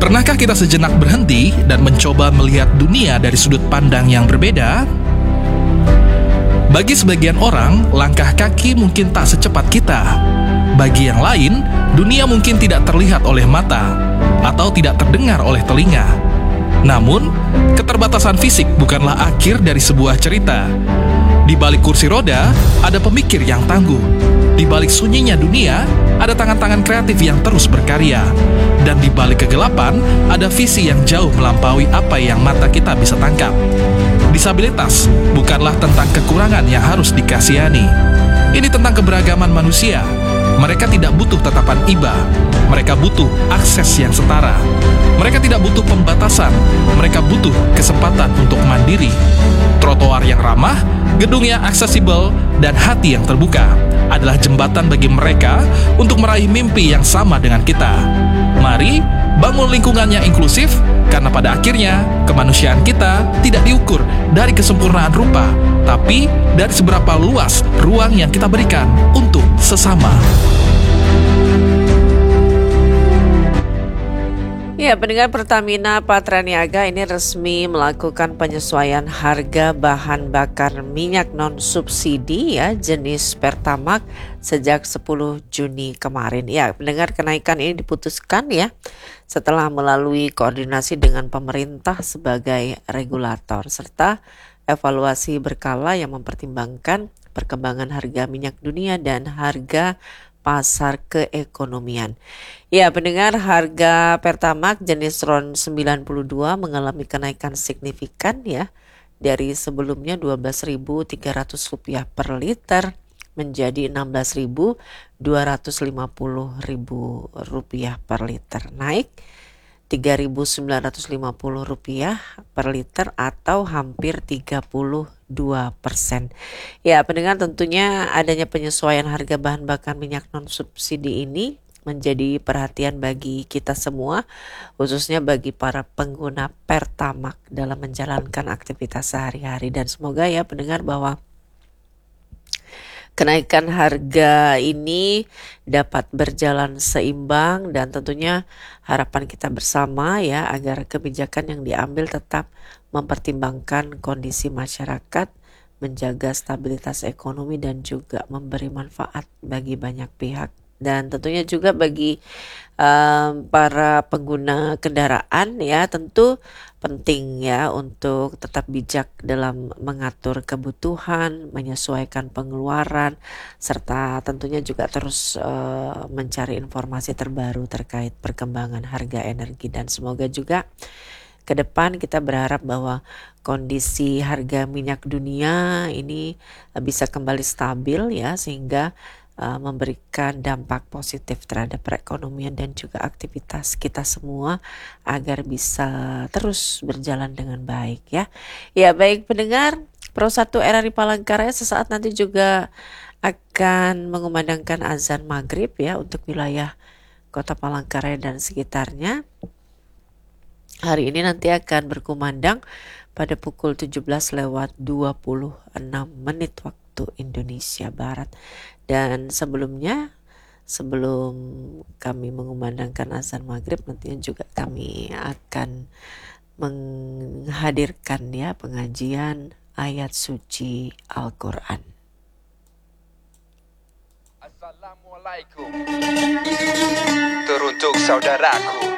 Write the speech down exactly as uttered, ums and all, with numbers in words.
Pernahkah kita sejenak berhenti dan mencoba melihat dunia dari sudut pandang yang berbeda? Bagi sebagian orang, langkah kaki mungkin tak secepat kita. Bagi yang lain, dunia mungkin tidak terlihat oleh mata atau tidak terdengar oleh telinga. Namun, keterbatasan fisik bukanlah akhir dari sebuah cerita. Di balik kursi roda, ada pemikir yang tangguh. Di balik sunyinya dunia, ada tangan-tangan kreatif yang terus berkarya. Dan di balik kegelapan, ada visi yang jauh melampaui apa yang mata kita bisa tangkap. Disabilitas bukanlah tentang kekurangan yang harus dikasihani. Ini tentang keberagaman manusia. Mereka tidak butuh tatapan iba. Mereka butuh akses yang setara. Mereka tidak butuh pembatasan. Mereka butuh kesempatan untuk mandiri. Trotoar yang ramah, gedung yang aksesibel, dan hati yang terbuka adalah jembatan bagi mereka untuk meraih mimpi yang sama dengan kita. Mari bangun lingkungan yang inklusif, karena pada akhirnya kemanusiaan kita tidak diukur dari kesempurnaan rupa, tapi dari seberapa luas ruang yang kita berikan untuk sesama. Ya, pendengar, Pertamina Patraniaga ini resmi melakukan penyesuaian harga bahan bakar minyak non-subsidi ya jenis Pertamax sejak sepuluh Juni kemarin. Ya, pendengar, kenaikan ini diputuskan ya setelah melalui koordinasi dengan pemerintah sebagai regulator serta evaluasi berkala yang mempertimbangkan perkembangan harga minyak dunia dan harga pasar keekonomian. Ya, pendengar, harga Pertamax jenis RON sembilan puluh dua mengalami kenaikan signifikan ya dari sebelumnya dua belas ribu tiga ratus rupiah per liter menjadi enam belas ribu dua ratus lima puluh rupiah per liter, naik tiga ribu sembilan ratus lima puluh rupiah per liter atau hampir tiga puluh dua persen. Ya, pendengar, tentunya adanya penyesuaian harga bahan bakar minyak non-subsidi ini menjadi perhatian bagi kita semua, khususnya bagi para pengguna Pertamax dalam menjalankan aktivitas sehari-hari. Dan semoga ya pendengar bahwa kenaikan harga ini dapat berjalan seimbang dan tentunya harapan kita bersama ya agar kebijakan yang diambil tetap mempertimbangkan kondisi masyarakat, menjaga stabilitas ekonomi dan juga memberi manfaat bagi banyak pihak. Dan tentunya juga bagi um, para pengguna kendaraan ya tentu penting ya untuk tetap bijak dalam mengatur kebutuhan, menyesuaikan pengeluaran, serta tentunya juga terus uh, mencari informasi terbaru terkait perkembangan harga energi. Dan semoga juga ke depan kita berharap bahwa kondisi harga minyak dunia ini bisa kembali stabil ya sehingga uh, memberikan dampak positif terhadap perekonomian dan juga aktivitas kita semua agar bisa terus berjalan dengan baik ya. Ya, baik pendengar, Pro satu R R I Palangkaraya sesaat nanti juga akan mengumandangkan azan maghrib ya untuk wilayah Kota Palangkaraya dan sekitarnya. Hari ini nanti akan berkumandang pada pukul tujuh belas lewat dua puluh enam menit waktu Indonesia Barat. Dan sebelumnya, sebelum kami mengumandangkan azan maghrib, nantinya juga kami akan menghadirkan ya pengajian ayat suci Al-Quran. Assalamualaikum. Teruntuk saudaraku